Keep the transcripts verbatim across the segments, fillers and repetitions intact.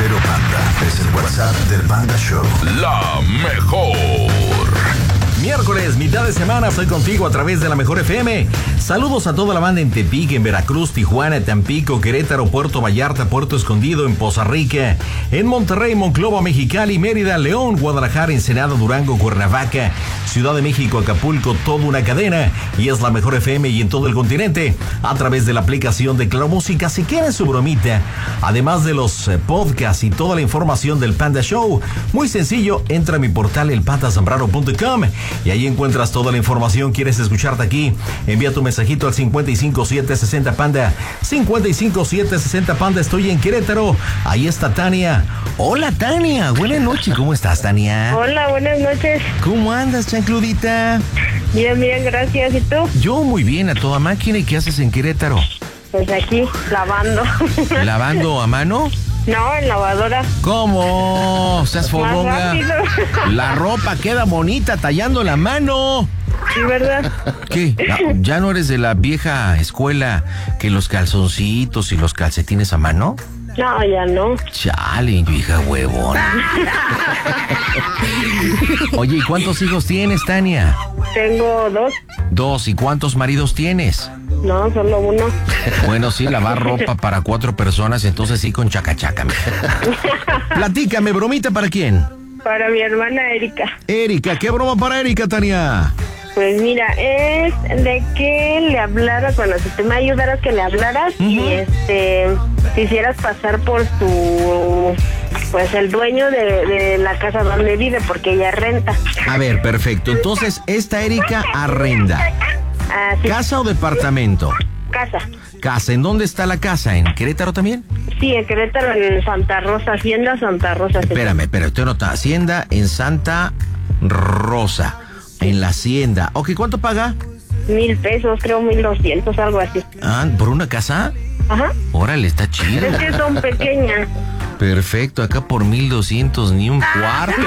verdadero Panda es el WhatsApp del Panda Show. La mejor. Miércoles, mitad de semana, estoy contigo a través de la Mejor F M. Saludos a toda la banda en Tepic, en Veracruz, Tijuana, Tampico, Querétaro, Puerto Vallarta, Puerto Escondido, en Poza Rica, en Monterrey, Monclova, Mexicali, Mérida, León, Guadalajara, Ensenada, Durango, Cuernavaca, Ciudad de México, Acapulco, toda una cadena. Y es la Mejor F M y en todo el continente a través de la aplicación de Claro Música. Si quieren su bromita, además de los eh, podcasts y toda la información del Panda Show, muy sencillo, entra a mi portal el panda zambrano punto com y ahí encuentras toda la información. ¿Quieres escucharte aquí? Envía tu mensajito al cinco cinco siete sesenta Panda. cinco cinco siete sesenta Panda. Estoy en Querétaro. Ahí está Tania. Hola, Tania. Buenas noches. ¿Cómo estás, Tania? Hola, buenas noches. ¿Cómo andas, chancludita? Bien, bien, gracias. ¿Y tú? Yo muy bien, a toda máquina. ¿Y qué haces en Querétaro? Pues aquí, lavando. ¿Lavando a mano? No, en lavadora. ¿Cómo? Seas Más fodonga. rápido. La ropa queda bonita tallando la mano. Sí, ¿verdad? ¿Qué? ¿Ya no eres de la vieja escuela que los calzoncitos y los calcetines a mano? No, ya no. Chale, vieja huevona. Oye, ¿y cuántos hijos tienes, Tania? Tengo dos. Dos. ¿Y cuántos maridos tienes? No, solo uno. Bueno, sí, lavar ropa para cuatro personas, entonces sí con chacachaca. Platícame, bromita, ¿para quién? Para mi hermana Erika. Erika, ¿qué broma para Erika, Tania? Pues mira, es de que le hablaras, bueno, si tú me ayudaras que le hablaras uh-huh. y este, quisieras pasar por su, pues el dueño de, de la casa donde vive, porque ella renta. A ver, perfecto. Entonces, esta Erika arrenda. Ah, sí. ¿Casa o departamento? Casa. Casa. ¿En dónde está la casa? ¿En Querétaro también? Sí, en Querétaro, en Santa Rosa, Hacienda Santa Rosa. Espérame, espérame, estoy anotando. Hacienda en Santa Rosa. En la hacienda. Ok, ¿cuánto paga? Mil pesos, creo mil doscientos, algo así. Ah, ¿por una casa? Ajá. Órale, está chido. Es que son pequeñas. Perfecto, acá por mil doscientos, ni un cuarto.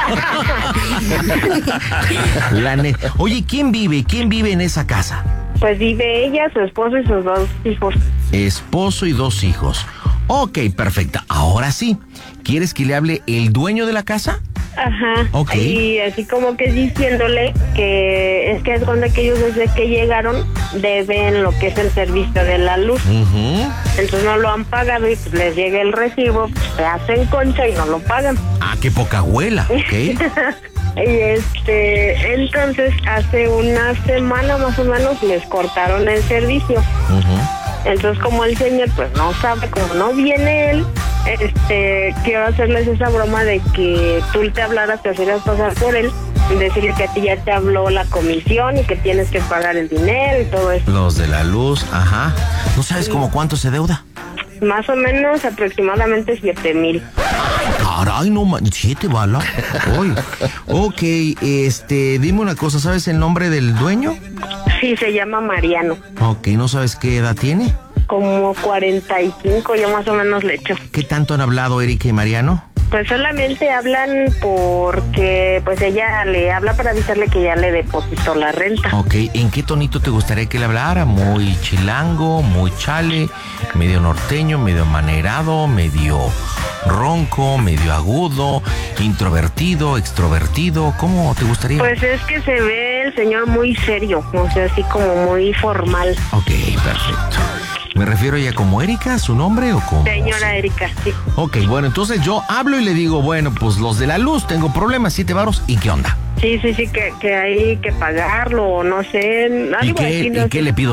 La ne- Oye, ¿quién vive? ¿Quién vive en esa casa? Pues vive ella, su esposo y sus dos hijos. Esposo y dos hijos. Ok, perfecto. Ahora sí, ¿quieres que le hable el dueño de la casa? Ajá. Ok. Y así como que diciéndole que es que es cuando que ellos desde que llegaron deben lo que es el servicio de la luz. Uh-huh. Entonces no lo han pagado y pues les llega el recibo, pues, se hacen concha y no lo pagan. Ah, qué poca abuela, ok. Y este, entonces hace una semana más o menos les cortaron el servicio. Uh-huh. Entonces como el señor pues no sabe, como no viene él, este, quiero hacerles esa broma de que tú te hablaras, te hacías pasar por él, y decirle que a ti ya te habló la comisión y que tienes que pagar el dinero y todo eso. Los de la luz, ajá. ¿No sabes como cuánto se deuda? Más o menos aproximadamente siete mil. Caray, no man, siete balas. Uy. Ok, este, dime una cosa, ¿sabes el nombre del dueño? Sí, se llama Mariano. Ok, ¿no sabes qué edad tiene? Como cuarenta y cinco, yo más o menos le echo. ¿Qué tanto han hablado Erika y Mariano? Pues solamente hablan porque pues ella le habla para avisarle que ya le depositó la renta. Ok, ¿en qué tonito te gustaría que le hablara? ¿Muy chilango, muy chale, medio norteño, medio manerado, medio ronco, medio agudo, introvertido, extrovertido? ¿Cómo te gustaría? Pues es que se ve el señor muy serio, o sea, así como muy formal. Ok, perfecto. ¿Me refiero ya como Erika, su nombre o como? Señora Erika, sí. Ok, bueno, entonces yo hablo y le digo, bueno, pues los de la luz, tengo problemas, siete varos, ¿y qué onda? Sí, sí, sí, que, que hay que pagarlo, o no sé, algo ¿Y qué, así. No ¿y sé. qué le pido?